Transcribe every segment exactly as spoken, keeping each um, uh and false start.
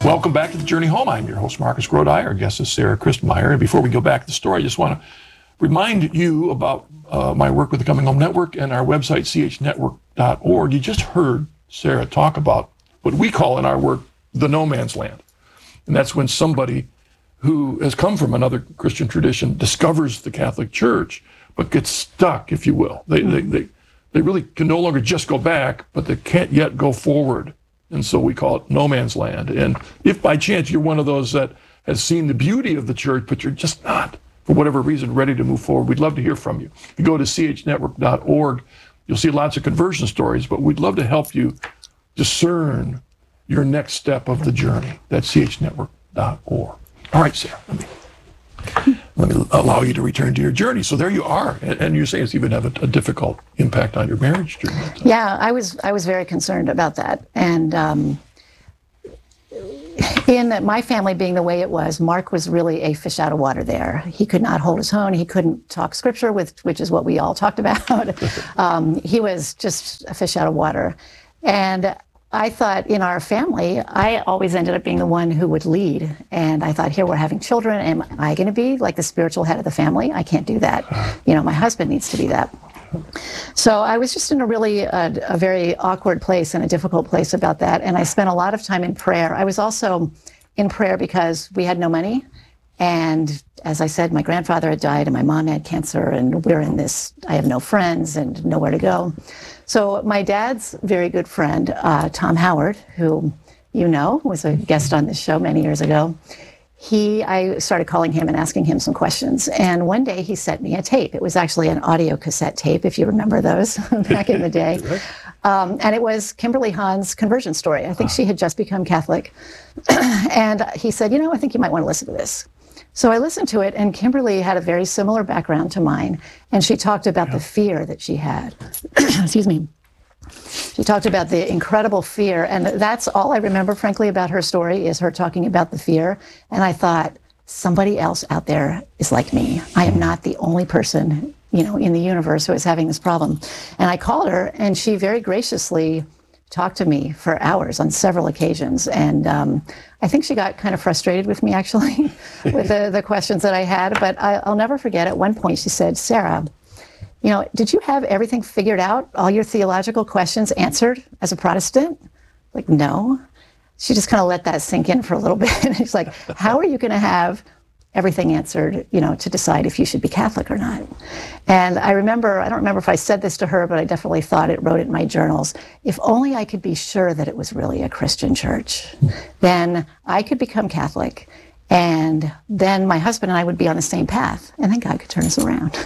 Welcome back to The Journey Home. I'm your host, Marcus Grodi. Our guest is Sarah Christmeyer. And before we go back to the story, I just want to remind you about uh, my work with the Coming Home Network and our website, c h network dot org. You just heard Sarah talk about what we call in our work the no man's land. And that's when somebody who has come from another Christian tradition discovers the Catholic Church, but gets stuck, if you will. They, mm-hmm. they, they, they really can no longer just go back, but they can't yet go forward. And so we call it no man's land. And if by chance you're one of those that has seen the beauty of the church, but you're just not, for whatever reason, ready to move forward, we'd love to hear from you. If you go to c h network dot org, you'll see lots of conversion stories, but we'd love to help you discern your next step of the journey. That's c h network dot org. All right, Sarah, let me, let me allow you to return to your journey. So there you are, and, and you're saying it's even have a, a difficult impact on your marriage during that time. Yeah, I was I was very concerned about that, and um, in my family being the way it was, Mark was really a fish out of water there. He could not hold his own. He couldn't talk scripture, with which is what we all talked about. um, he was just a fish out of water, and I thought in our family, I always ended up being the one who would lead. And I thought, here we're having children. Am I going to be like the spiritual head of the family? I can't do that. You know, my husband needs to be that. So I was just in a really, uh, a very awkward place and a difficult place about that. And I spent a lot of time in prayer. I was also in prayer because we had no money. And as I said, my grandfather had died and my mom had cancer, and we're in this, I have no friends and nowhere to go. So my dad's very good friend, uh, Tom Howard, who you know was a guest on this show many years ago, he, I started calling him and asking him some questions. And one day he sent me a tape. It was actually an audio cassette tape, if you remember those back in the day. Um, and it was Kimberly Hahn's conversion story. I think she had just become Catholic. And he said, you know, I think you might want to listen to this. So I listened to it, and Kimberly had a very similar background to mine, and she talked about yeah. the fear that she had. Excuse me. She talked about the incredible fear, and that's all I remember, frankly, about her story, is her talking about the fear. And I thought, somebody else out there is like me. I am not the only person, you know, in the universe who is having this problem. And I called her, and she very graciously talked to me for hours on several occasions. And um, I think she got kind of frustrated with me, actually, with the, the questions that I had. But I, I'll never forget, at one point she said, Sarah, you know, did you have everything figured out, all your theological questions answered as a Protestant? Like, no. She just kind of let that sink in for a little bit. And she's like, how are you going to have everything answered, you know, to decide if you should be Catholic or not? And I remember, I don't remember if I said this to her, but I definitely thought it, wrote it in my journals. If only I could be sure that it was really a Christian church, then I could become Catholic, and then my husband and I would be on the same path, and then God could turn us around.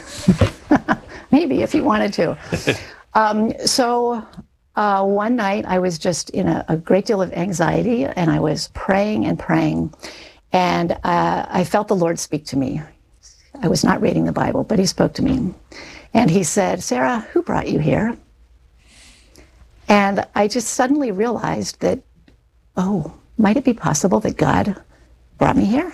Maybe, if he wanted to. Um, so uh, one night I was just in a, a great deal of anxiety, and I was praying and praying. And uh, I felt the Lord speak to me. I was not reading the Bible, but he spoke to me. And he said, Sarah, who brought you here? And I just suddenly realized that, oh, might it be possible that God brought me here?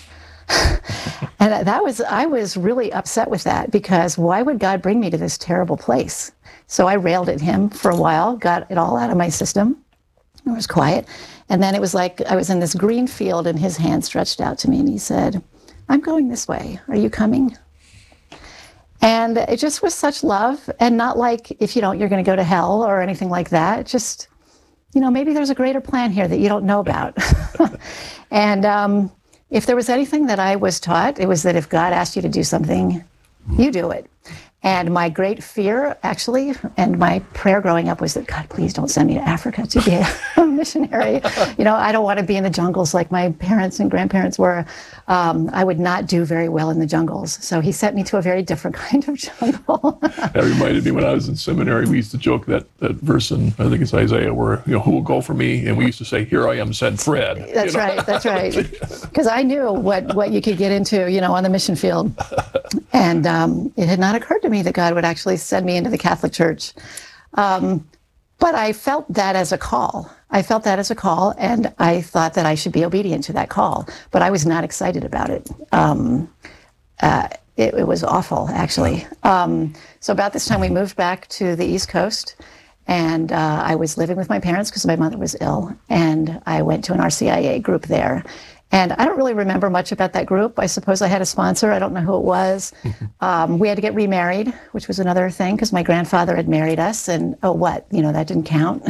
And that was, I was really upset with that, because why would God bring me to this terrible place? So I railed at him for a while, got it all out of my system. It was quiet. And then it was like I was in this green field, and his hand stretched out to me, and he said, I'm going this way. Are you coming? And it just was such love, and not like, if you don't, you're going to go to hell or anything like that. Just, you know, maybe there's a greater plan here that you don't know about. And um, if there was anything that I was taught, it was that if God asked you to do something, you do it. And my great fear, actually, and my prayer growing up was that, God, please don't send me to Africa to be a missionary. You know, I don't want to be in the jungles like my parents and grandparents were. Um, I would not do very well in the jungles. So he sent me to a very different kind of jungle. That reminded me when I was in seminary, we used to joke that, that verse in, I think it's Isaiah, where, you know, who will go for me? And we used to say, here I am, send Fred. That's you know? right, that's right. Because I knew what, what you could get into, you know, on the mission field. And um, it had not occurred to me that God would actually send me into the Catholic Church. Um, but I felt that as a call. I felt that as a call, and I thought that I should be obedient to that call. But I was not excited about it. Um, uh, it, it was awful, actually. Um, so about this time, we moved back to the East Coast, And uh, I was living with my parents because my mother was ill. And I went to an R C I A group there. And I don't really remember much about that group. I suppose I had a sponsor. I don't know who it was. Um, we had to get remarried, which was another thing because my grandfather had married us. And oh, what? You know, that didn't count.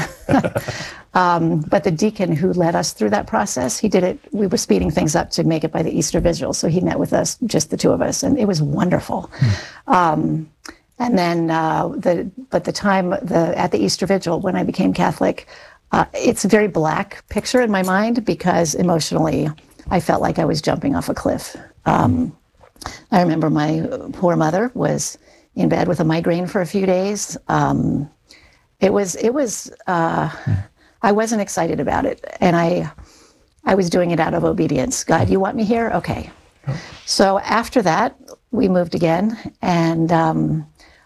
um, but the deacon who led us through that process, he did it. We were speeding things up to make it by the Easter Vigil. So he met with us, just the two of us. And it was wonderful. Um, and then, uh, the but the time the at the Easter Vigil, when I became Catholic, uh, it's a very black picture in my mind because emotionally, I felt like I was jumping off a cliff. Um, I remember my poor mother was in bed with a migraine for a few days. Um, it was, it was. Uh, I wasn't excited about it, and I, I was doing it out of obedience. God, you want me here? Okay. So after that, we moved again, and um,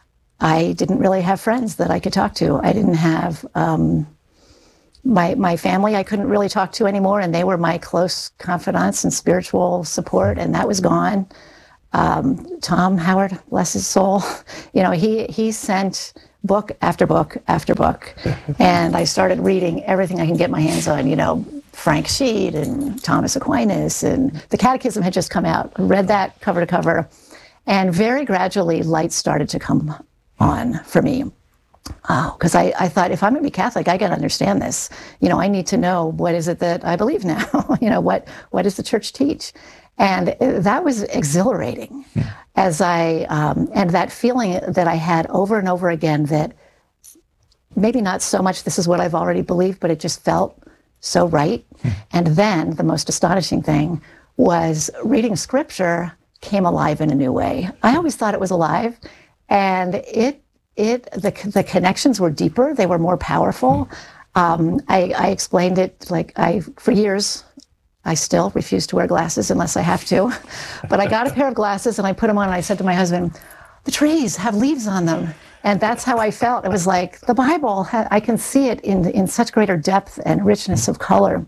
I didn't really have friends that I could talk to. I didn't have. Um, My my family I couldn't really talk to anymore, and they were my close confidants and spiritual support, and that was gone. Um, Tom Howard, bless his soul, you know, he he sent book after book after book, and I started reading everything I can get my hands on, you know, Frank Sheed and Thomas Aquinas, and the Catechism had just come out. I read that cover to cover, and very gradually light started to come on for me. Oh, because I, I thought if I'm going to be Catholic, I got to understand this. You know, I need to know what is it that I believe now. you know, what what does the Church teach? And that was exhilarating, yeah. as I um, and that feeling that I had over and over again that maybe not so much this is what I've already believed, but it just felt so right. Yeah. And then the most astonishing thing was reading Scripture came alive in a new way. I always thought it was alive, and it. It the the connections were deeper. They were more powerful. Um, I, I explained it like I for years. I still refuse to wear glasses unless I have to. But I got a pair of glasses and I put them on. And I said to my husband, "The trees have leaves on them," and that's how I felt. It was like the Bible. I can see it in in such greater depth and richness of color,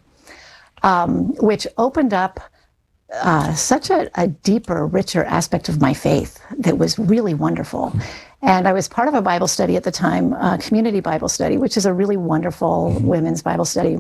um, which opened up uh, such a, a deeper, richer aspect of my faith that was really wonderful. And I was part of a Bible study at the time, a community Bible study, which is a really wonderful mm-hmm. women's Bible study.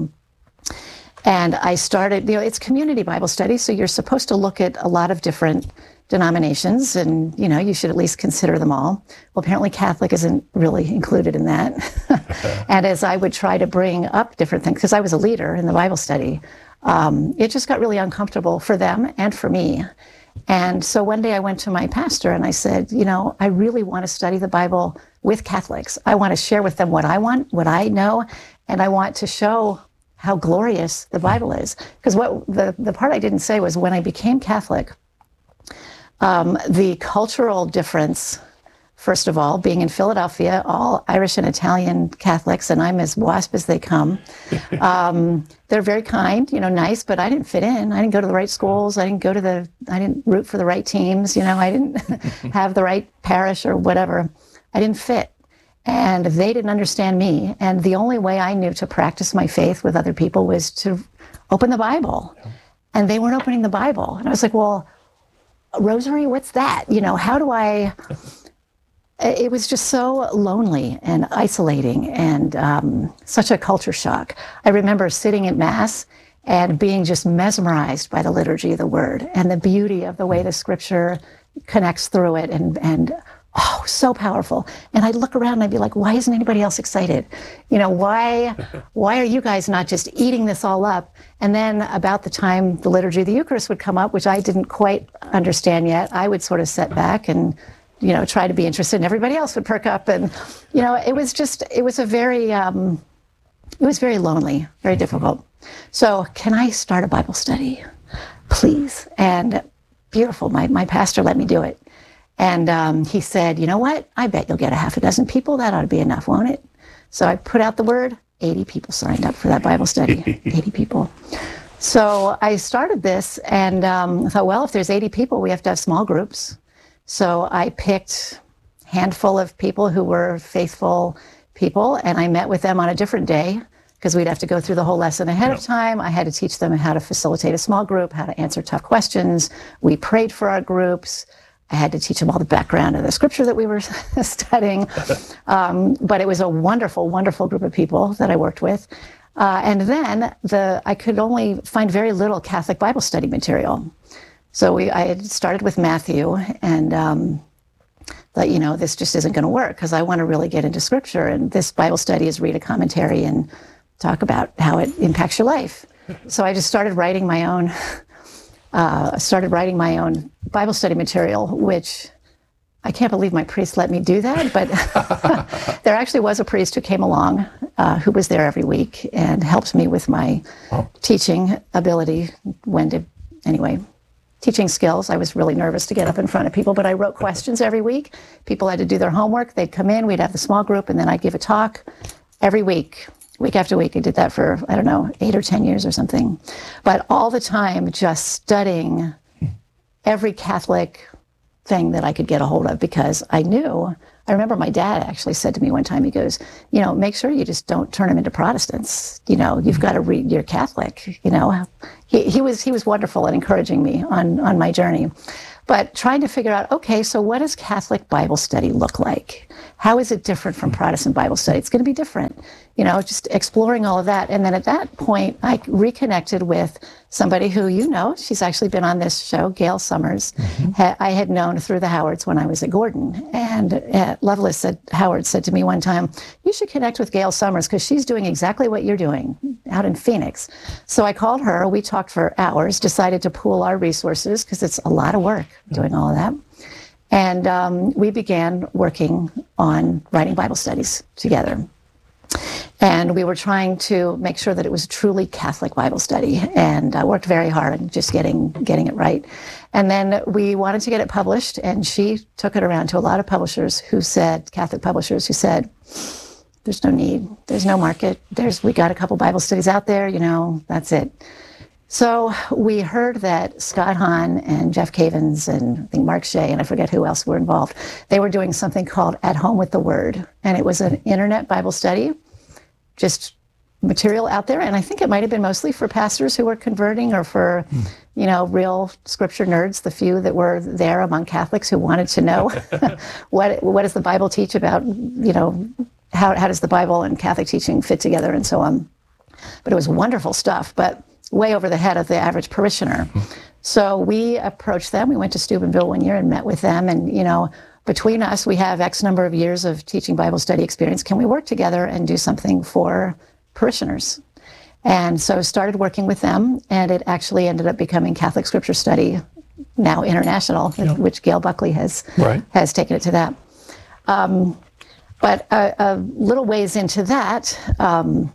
And I started, you know, it's community Bible study, so you're supposed to look at a lot of different denominations, and, you know, you should at least consider them all. Well, apparently Catholic isn't really included in that. And as I would try to bring up different things, because I was a leader in the Bible study, um, it just got really uncomfortable for them and for me. And so one day I went to my pastor and I said, you know, I really want to study the Bible with Catholics. I want to share with them what I want, what I know, and I want to show how glorious the Bible is. Because what the, the part I didn't say was when I became Catholic, um, the cultural difference, first of all, being in Philadelphia, all Irish and Italian Catholics, and I'm as WASP as they come. Um, they're very kind, you know, nice, but I didn't fit in. I didn't go to the right schools. I didn't go to the, I didn't root for the right teams. You know, I didn't have the right parish or whatever. I didn't fit. And they didn't understand me. And the only way I knew to practice my faith with other people was to open the Bible. And they weren't opening the Bible. And I was like, well, rosary, what's that? You know, how do I... It was just so lonely and isolating and um, such a culture shock. I remember sitting at Mass and being just mesmerized by the liturgy of the Word and the beauty of the way the Scripture connects through it, and, and oh, so powerful. And I'd look around and I'd be like, why isn't anybody else excited? You know, why, why are you guys not just eating this all up? And then about the time the liturgy of the Eucharist would come up, which I didn't quite understand yet, I would sort of sit back and you know, try to be interested, and everybody else would perk up. And, you know, it was just, it was a very, um, it was very lonely, very difficult. So can I start a Bible study, please? And beautiful, my, my pastor let me do it. And um, he said, you know what? I bet you'll get a half a dozen people. That ought to be enough, won't it? So I put out the word, eighty people signed up for that Bible study, eighty people. So I started this and um, I thought, well, if there's eighty people, we have to have small groups. So I picked a handful of people who were faithful people, and I met with them on a different day because we'd have to go through the whole lesson ahead yep. of time. I had to teach them how to facilitate a small group, how to answer tough questions. We prayed for our groups. I had to teach them all the background of the scripture that we were studying. Um, but it was a wonderful, wonderful group of people that I worked with. Uh, and then the I could only find very little Catholic Bible study material. So we, I had started with Matthew and um, thought, you know, this just isn't going to work because I want to really get into scripture. And this Bible study is read a commentary and talk about how it impacts your life. So I just started writing my own Uh, started writing my own Bible study material, which I can't believe my priest let me do that, but there actually was a priest who came along uh, who was there every week and helped me with my oh. teaching ability, when to, anyway, teaching skills. I was really nervous to get up in front of people, but I wrote questions every week. People had to do their homework. They'd come in, we'd have the small group, and then I'd give a talk every week. Week after week. I did that for, I don't know, eight or ten years or something. But all the time just studying every Catholic thing that I could get a hold of, because I knew, I remember my dad actually said to me one time, he goes, you know, make sure you just don't turn them into Protestants. You know, you've got to read, you're Catholic, you know. He, he was he was wonderful at encouraging me on, on my journey. But trying to figure out, okay, so what does Catholic Bible study look like? How is it different from Protestant Bible study? It's going to be different. You know, just exploring all of that. And then at that point, I reconnected with somebody who, you know, she's actually been on this show, Gail Summers. Mm-hmm. Ha- I had known through the Howards when I was at Gordon. And uh, Lovelace said, Howard said to me one time, you should connect with Gail Summers because she's doing exactly what you're doing out in Phoenix. So I called her. We talked for hours, decided to pool our resources because it's a lot of work doing all of that. And um, we began working on writing Bible studies together. And we were trying to make sure that it was a truly Catholic Bible study, and I worked very hard on just getting getting it right. And then we wanted to get it published, and she took it around to a lot of publishers who said, Catholic publishers who said, there's no need, there's no market, there's we got a couple Bible studies out there, you know, that's it. So we heard that Scott Hahn and Jeff Cavins and I think Mark Shea and I forget who else were involved. They were doing something called At Home with the Word, and it was an internet Bible study, just material out there. And I think it might have been mostly for pastors who were converting or for, mm. you know, real scripture nerds, the few that were there among Catholics who wanted to know what what does the Bible teach about, you know, how how does the Bible and Catholic teaching fit together and so on. But it was wonderful stuff, but way over the head of the average parishioner. Mm. So we approached them. We went to Steubenville one year and met with them. And, you know, between us, we have X number of years of teaching Bible study experience. Can we work together and do something for parishioners? And so started working with them, and it actually ended up becoming Catholic Scripture Study, now international, yeah. which Gail Buckley has right. has taken it to that. Um, but a, a little ways into that, um,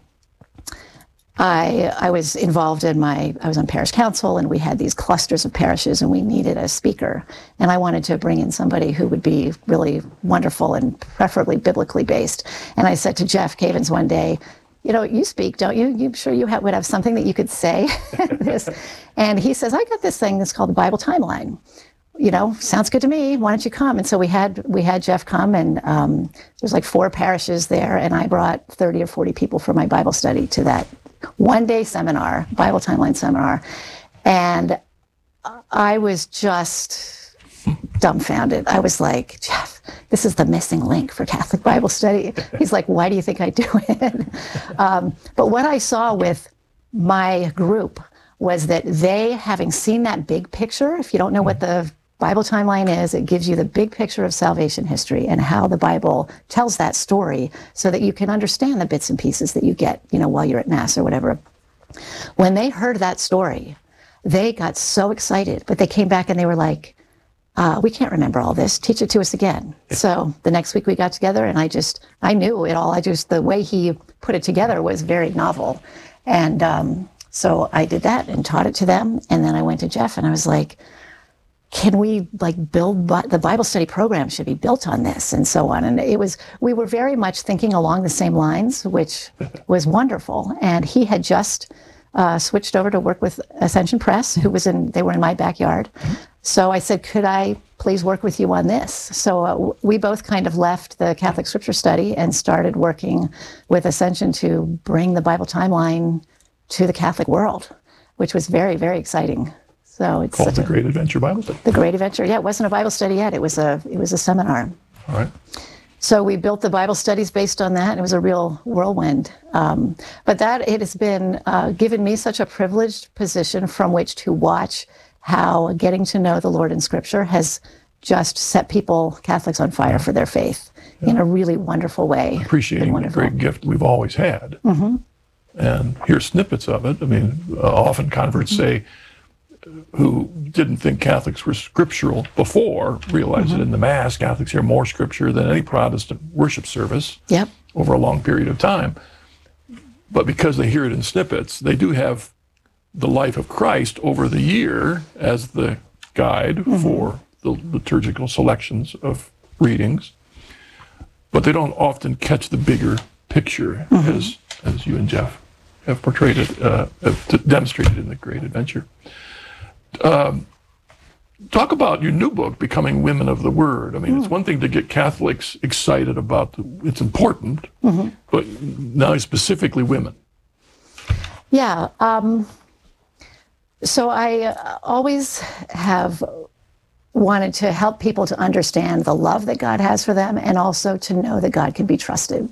I, I was involved in my, I was on parish council, and we had these clusters of parishes, and we needed a speaker. And I wanted to bring in somebody who would be really wonderful and preferably biblically based. And I said to Jeff Cavins one day, you know, you speak, don't you? You sure you have, would have something that you could say? this. And he says, I got this thing that's called the Bible Timeline. You know, sounds good to me. Why don't you come? And so we had we had Jeff come, and um, there's like four parishes there, and I brought thirty or forty people for my Bible study to that one-day seminar, Bible Timeline seminar, and I was just dumbfounded. I was like, Jeff, this is the missing link for Catholic Bible study. He's like, why do you think I do it? um, but what I saw with my group was that they, having seen that big picture, if you don't know what the Bible Timeline is, it gives you the big picture of salvation history and how the Bible tells that story so that you can understand the bits and pieces that you get, you know, while you're at Mass or whatever. When they heard that story, they got so excited, but they came back and they were like, uh, we can't remember all this. Teach it to us again. So the next week we got together, and I just, I knew it all. I just, the way he put it together was very novel. And um, so I did that and taught it to them. And then I went to Jeff and I was like, can we like build, the Bible study program should be built on this and so on. And it was, we were very much thinking along the same lines, which was wonderful. And he had just uh, switched over to work with Ascension Press, who was in, they were in my backyard. So I said, could I please work with you on this? So uh, we both kind of left the Catholic Scripture Study and started working with Ascension to bring the Bible Timeline to the Catholic world, which was very, very exciting. So it's Called such the a- Great Adventure Bible Study. the Great Adventure. Yeah, it wasn't a Bible study yet. It was a it was a seminar. All right. So we built the Bible studies based on that. And it was a real whirlwind. Um, but that it has been uh, given me such a privileged position from which to watch how getting to know the Lord in Scripture has just set people, Catholics, on fire for their faith in a really wonderful way. Been Appreciating the wonderful. great gift we've always had. Mm-hmm. And here's snippets of it. I mean, uh, often converts say, who didn't think Catholics were scriptural before, realize Mm-hmm. that in the Mass, Catholics hear more scripture than any Protestant worship service Yep. over a long period of time. But because they hear it in snippets, they do have the life of Christ over the year as the guide Mm-hmm. for the liturgical selections of readings. But they don't often catch the bigger picture Mm-hmm. as as you and Jeff have portrayed it, uh, have t- demonstrated in The Great Adventure. Um, talk about your new book, Becoming Women of the Word. I mean, Mm. it's one thing to get Catholics excited about, the, it's important, Mm-hmm. but now specifically women. Yeah. Um, so I uh, always have wanted to help people to understand the love that God has for them and also to know that God can be trusted.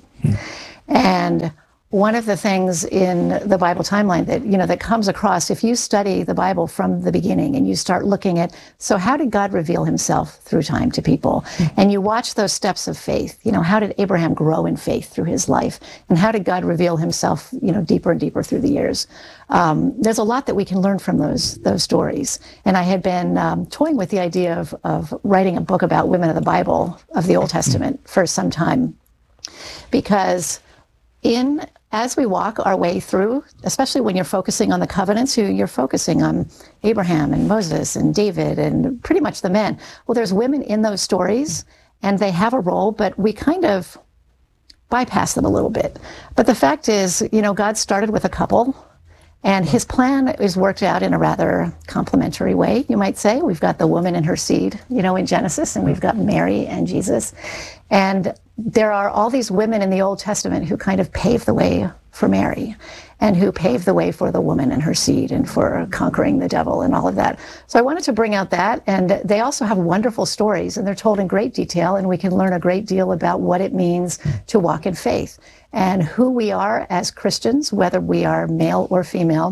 And one of the things in the Bible timeline that, you know, that comes across, if you study the Bible from the beginning and you start looking at, so how did God reveal himself through time to people? And you watch those steps of faith, you know, how did Abraham grow in faith through his life? And how did God reveal himself, you know, deeper and deeper through the years? Um, there's a lot that we can learn from those those stories. And I had been um, toying with the idea of, of writing a book about women of the Bible, of the Old Testament, for some time. Because in as we walk our way through, especially when you're focusing on the covenants, you, you're focusing on Abraham and Moses and David and pretty much the men. Well, there's women in those stories, and they have a role, but we kind of bypass them a little bit. But the fact is, you know, God started with a couple, and his plan is worked out in a rather complementary way, you might say. We've got the woman and her seed, you know, in Genesis, and we've got Mary and Jesus. And there are all these women in the Old Testament who kind of pave the way for Mary and who pave the way for the woman and her seed and for conquering the devil and all of that. So I wanted to bring out that. And they also have wonderful stories, and they're told in great detail, and we can learn a great deal about what it means to walk in faith and who we are as Christians, whether we are male or female.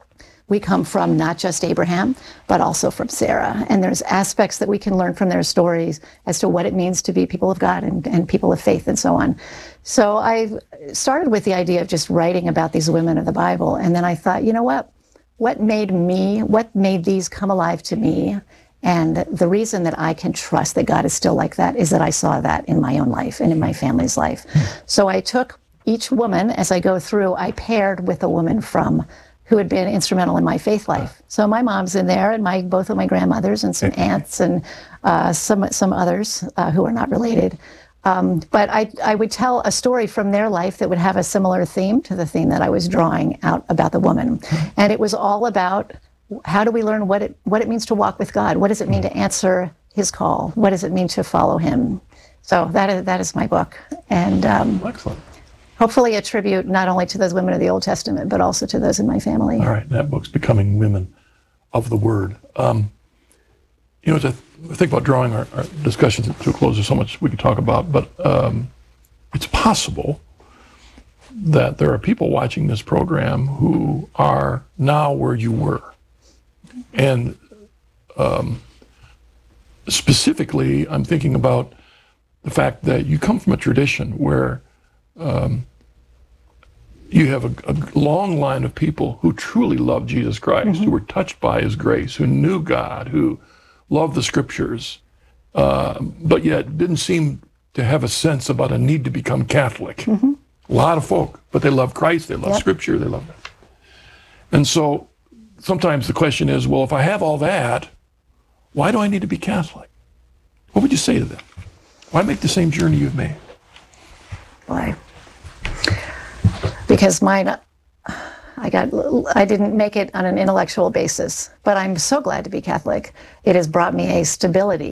We come from not just Abraham, but also from Sarah. And there's aspects that we can learn from their stories as to what it means to be people of God and, and people of faith and so on. So I started with the idea of just writing about these women of the Bible. And then I thought, you know what? What made me, what made these come alive to me? And the reason that I can trust that God is still like that is that I saw that in my own life and in my family's life. So I took each woman, as I go through, I paired with a woman from who had been instrumental in my faith life. So my mom's in there, and my both of my grandmothers, and some aunts, and uh, some some others uh, who are not related. Um, but I, I would tell a story from their life that would have a similar theme to the theme that I was drawing out about the woman. And it was all about how do we learn what it what it means to walk with God? What does it mean to answer his call? What does it mean to follow him? So that is that is my book. And um, Excellent. hopefully a tribute not only to those women of the Old Testament, but also to those in my family. All right, that book's Becoming Women of the Word. Um, you know, as I th- think about drawing our, our discussions to a close, there's so much we could talk about, but um, it's possible that there are people watching this program who are now where you were. And um, specifically, I'm thinking about the fact that you come from a tradition where um, you have a, a long line of people who truly love Jesus Christ, mm-hmm. who were touched by his grace, who knew God, who loved the scriptures, uh, but yet didn't seem to have a sense about a need to become Catholic. Mm-hmm. A lot of folk, but they love Christ, they love yep. scripture, they love that. And so sometimes the question is, well, if I have all that, why do I need to be Catholic? What would you say to them? Why make the same journey you've made? Why? Because mine, I got, I didn't make it on an intellectual basis, but I'm so glad to be Catholic. It has brought me a stability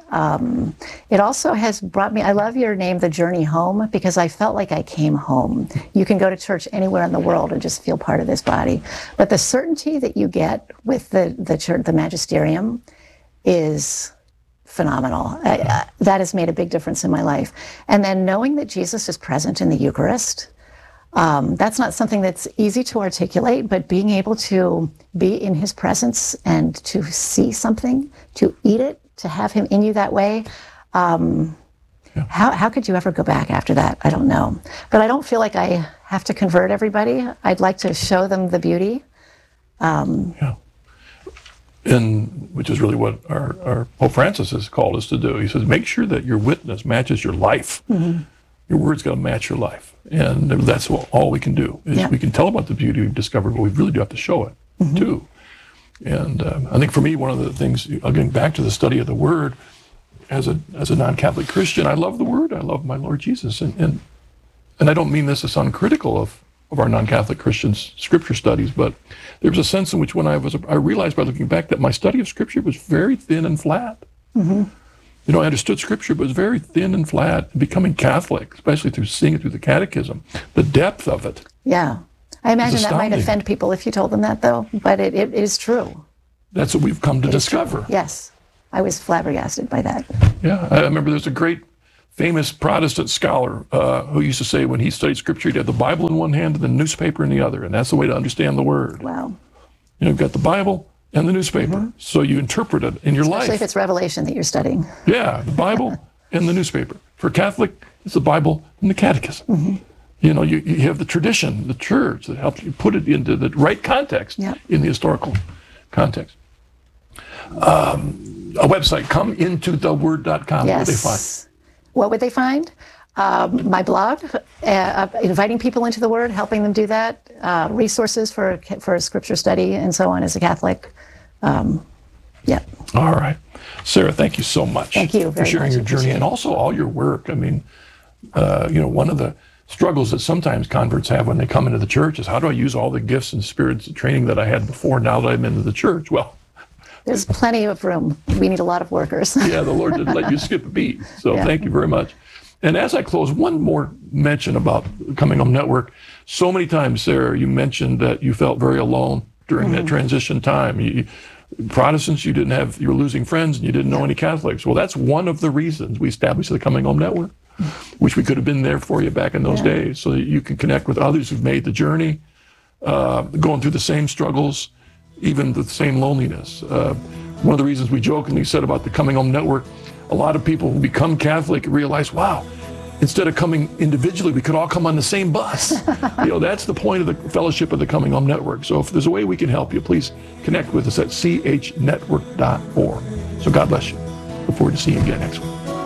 Um, it also has brought me, I love your name, The Journey Home, because I felt like I came home. You can go to church anywhere in the world and just feel part of this body. But the certainty that you get with the, the church, the magisterium, is phenomenal. I, I, that has made a big difference in my life. And then knowing that Jesus is present in the Eucharist, um, that's not something that's easy to articulate, but being able to be in his presence and to see something, to eat it, to have him in you that way, um, yeah. how, how could you ever go back after that? I don't know. But I don't feel like I have to convert everybody. I'd like to show them the beauty. Um, yeah. And which is really what our, our Pope Francis has called us to do. He says, make sure that your witness matches your life. Mm-hmm. Your word's got to match your life. And that's all, all we can do. Is yeah. we can tell about the beauty we've discovered, but we really do have to show it, mm-hmm. too. And um, I think for me, one of the things, again, back to the study of the Word, as a as a non-Catholic Christian, I love the Word. I love my Lord Jesus. And and, and I don't mean this to sound critical of, of our non-Catholic Christians' Scripture studies, but there was a sense in which when I was, I realized by looking back that my study of Scripture was very thin and flat. Mm-hmm. You know, I understood Scripture, but it was very thin and flat. Becoming Catholic, especially through seeing it through the Catechism, the depth of it. Yeah. I imagine that might offend people if you told them that, though, but it, it is true. That's what we've come to discover. Yes. I was flabbergasted by that. Yeah. I remember there's a great famous Protestant scholar uh, who used to say when he studied Scripture, he'd have the Bible in one hand and the newspaper in the other, and that's the way to understand the Word. Wow. You know, you've got the Bible and the newspaper, mm-hmm. so you interpret it in your Especially life. Especially if it's Revelation that you're studying. Yeah, the Bible and the newspaper. For a Catholic, it's the Bible and the Catechism. Mm-hmm. You know, you, you have the tradition, the church, that helps you put it into the right context, yep. in the historical context. Um, a website, come into the word dot com. Yes. What would they find? What would they find? Um, my blog, uh, inviting people into the Word, helping them do that, uh, resources for for Scripture study and so on as a Catholic. Um, yeah. All right. Sarah, thank you so much. Thank you very for sharing much. your journey and also all your work. I mean, uh, you know, one of the struggles that sometimes converts have when they come into the church is, how do I use all the gifts and spirits and training that I had before now that I'm into the church? Well, there's plenty of room. We need a lot of workers. Yeah, the Lord didn't let you skip a beat. So yeah. Thank you very much. And as I close, one more mention about Coming Home Network. So many times, Sarah, you mentioned that you felt very alone during mm-hmm. that transition time. You, Protestants, you didn't have, you were losing friends and you didn't know any Catholics. Well, that's one of the reasons we established the Coming Home Network, which we could have been there for you back in those yeah. days, so that you can connect with others who've made the journey, uh, going through the same struggles, even the same loneliness. Uh, one of the reasons we jokingly said about the Coming Home Network, a lot of people who become Catholic realize, wow, instead of coming individually, we could all come on the same bus. You know, that's the point of the fellowship of the Coming Home Network. So if there's a way we can help you, please connect with us at c h network dot org. So God bless you. Look forward to seeing you again next week.